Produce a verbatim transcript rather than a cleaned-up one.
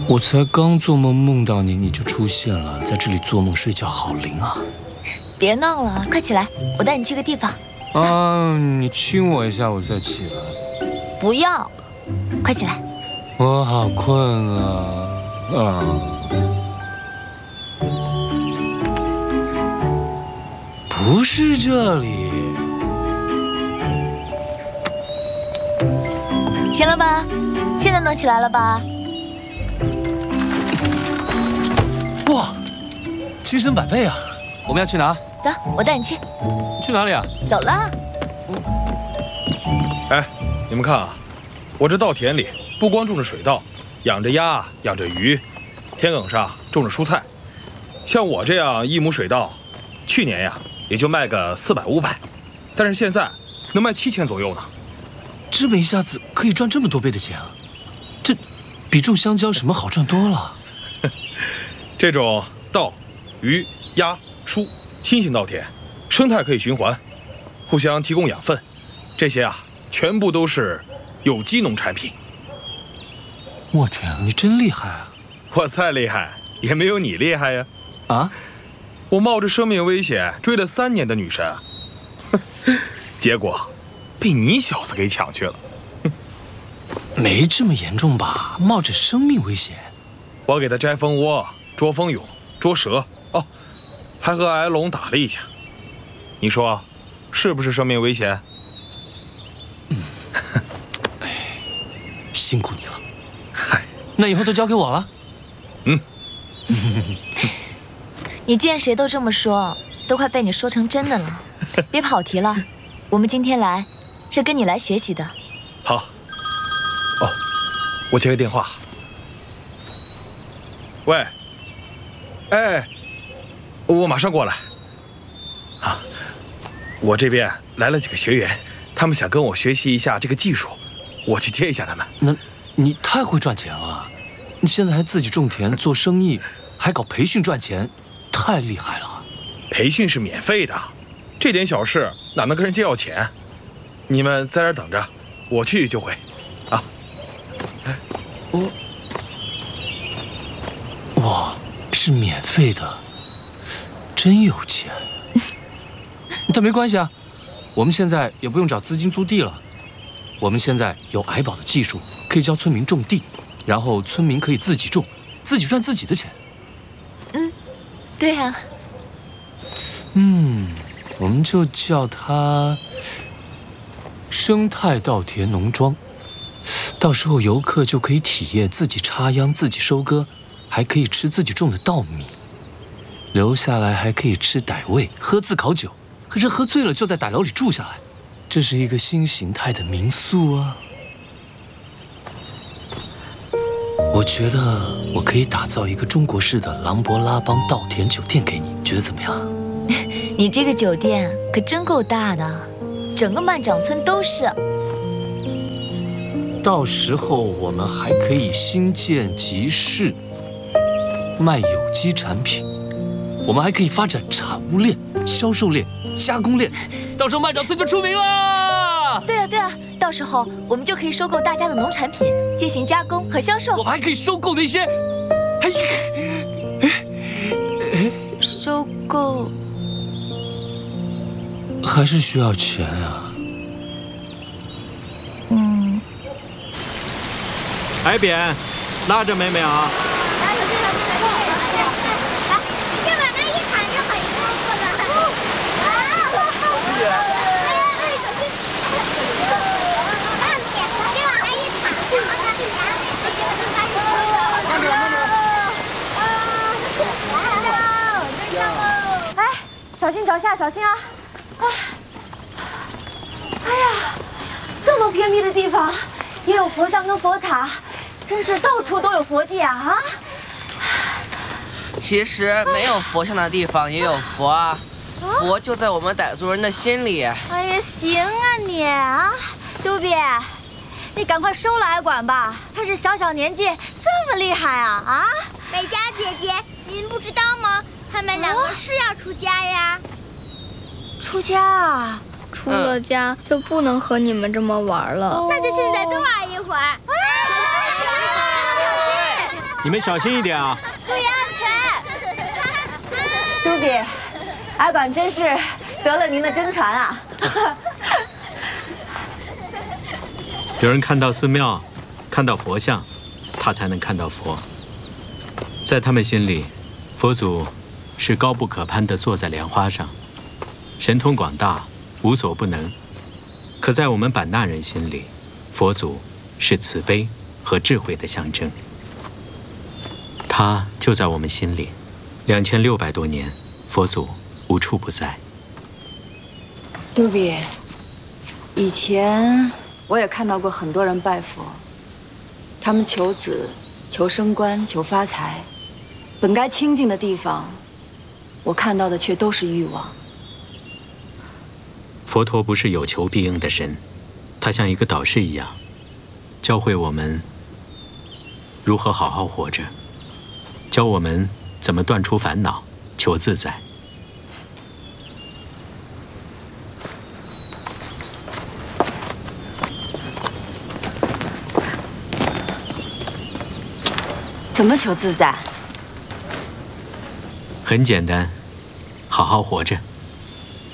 我才刚做梦梦到你，你就出现了，在这里做梦睡觉好灵啊！ 别闹了，快起来，我带你去个地方。 啊，你亲我一下，我再起来。 不要，快起来。 我好困啊！啊，不是这里。 醒了吧？现在能起来了吧？ 哇，精神百倍啊！我们要去哪？ 走，我带你去。 去哪里啊？ 走了。 哎，你们看啊，我这稻田里不光种着水稻，养着鸭，养着鱼，田埂上种着蔬菜。像我这样一亩水稻，去年呀也就卖个四百五百，但是现在能卖七千左右呢。 这么一下子可以赚这么多倍的钱啊！这比种香蕉什么好赚多了。 这种稻、鱼、鸭、蔬新型稻田，生态可以循环，互相提供养分，这些啊全部都是有机农产品。 我天，你真厉害啊！ 我再厉害也没有你厉害呀！ 啊， 我冒着生命危险追了三年的女神，结果被你小子给抢去了。 没这么严重吧？冒着生命危险， 我给他摘蜂窝、捉蜂蛹、捉蛇，哦，还和矮龙打了一架。你说，是不是生命危险？ 嗯，哎，辛苦你了。 嗨， 那以后都交给我了。 嗯。 你见谁都这么说，都快被你说成真的了。别跑题了，我们今天来是跟你来学习的。 好。哦，我接个电话。喂，哎，我马上过来。啊，我这边来了几个学员，他们想跟我学习一下这个技术，我去接一下他们。 那，你太会赚钱了，你现在还自己种田做生意，还搞培训赚钱，太厉害了。 培训是免费的，这点小事哪能跟人家要钱？你们在这儿等着，我去就会。啊， 我，哇，是免费的，真有钱。但没关系啊，我们现在也不用找资金租地了。我们现在有矮保的技术，可以教村民种地，然后村民可以自己种，自己赚自己的钱。 嗯，对呀、啊。 嗯，我们就叫它生态稻田农庄。到时候游客就可以体验自己插秧、自己收割，还可以吃自己种的稻米。留下来还可以吃傣味，喝自烤酒，可是喝醉了就在傣楼里住下来。这是一个新形态的民宿啊！我觉得我可以打造一个中国式的琅勃拉邦稻田酒店给你，觉得怎么样？ 你这个酒店可真够大的，整个万长村都是。 到时候我们还可以新建集市，卖有机产品。我们还可以发展产物链、销售链、加工链，到时候万长村就出名了。 对啊对啊，到时候我们就可以收购大家的农产品，进行加工和销售。 我们还可以收购那些，哎， 收购还是需要钱啊。 嗯。 矮扁，拉着妹妹啊。 小心脚下，小心啊！哎，哎呀，这么偏僻的地方也有佛像跟佛塔，真是到处都有佛迹啊！啊！ 其实没有佛像的地方也有佛啊，佛就在我们傣族人的心里。 哎呀，行啊你啊，杜比，你赶快收了矮管吧，他这小小年纪这么厉害啊啊！ 美嘉姐姐，您不知道吗？他们两个是要出家呀。 出家啊？ 出了家就不能和你们这么玩了。那就现在多玩一会儿。 你们小心一点啊！ 注意安全。嘟比，阿管真是得了您的真传啊！ 有人看到寺庙，看到佛像，他才能看到佛。在他们心里，佛祖是高不可攀的坐在莲花上，神通广大，无所不能。可在我们版纳人心里，佛祖是慈悲和智慧的象征。他就在我们心里，两千六百多年，佛祖无处不在。 杜比，以前我也看到过很多人拜佛，他们求子、求升官、求发财，本该清净的地方，我看到的却都是欲望。 佛陀不是有求必应的神，他像一个导师一样，教会我们如何好好活着，教我们怎么断除烦恼，求自在。 怎么求自在？ 很简单，好好活着。